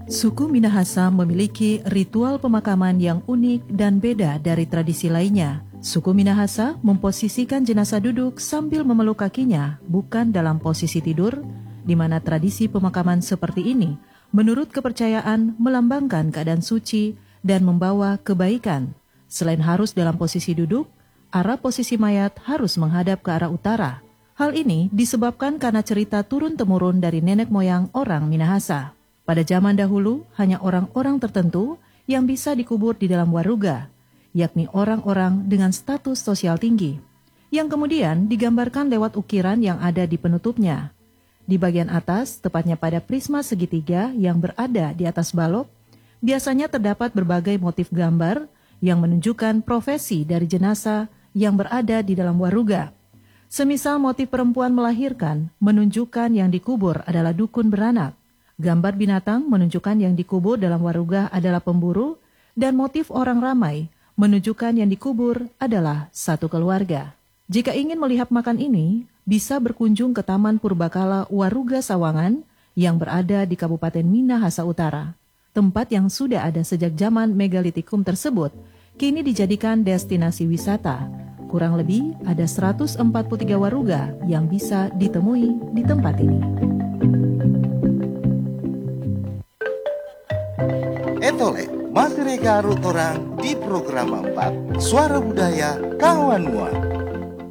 Suku Minahasa memiliki ritual pemakaman yang unik dan beda dari tradisi lainnya. Suku Minahasa memposisikan jenazah duduk sambil memeluk kakinya, bukan dalam posisi tidur, di mana tradisi pemakaman seperti ini, menurut kepercayaan, melambangkan keadaan suci dan membawa kebaikan. Selain harus dalam posisi duduk, arah posisi mayat harus menghadap ke arah utara. Hal ini disebabkan karena cerita turun-temurun dari nenek moyang orang Minahasa. Pada zaman dahulu, hanya orang-orang tertentu yang bisa dikubur di dalam waruga, yakni orang-orang dengan status sosial tinggi, yang kemudian digambarkan lewat ukiran yang ada di penutupnya. Di bagian atas, tepatnya pada prisma segitiga yang berada di atas balok, biasanya terdapat berbagai motif gambar yang menunjukkan profesi dari jenazah yang berada di dalam waruga. Semisal motif perempuan melahirkan menunjukkan yang dikubur adalah dukun beranak. Gambar binatang menunjukkan yang dikubur dalam waruga adalah pemburu, dan motif orang ramai menunjukkan yang dikubur adalah satu keluarga. Jika ingin melihat makam ini, bisa berkunjung ke Taman Purbakala Waruga Sawangan yang berada di Kabupaten Minahasa Utara. Tempat yang sudah ada sejak zaman megalitikum tersebut, kini dijadikan destinasi wisata. Kurang lebih ada 143 waruga yang bisa ditemui di tempat ini. Etole, masih reka orang di program 4 Suara Budaya Kawan Mua.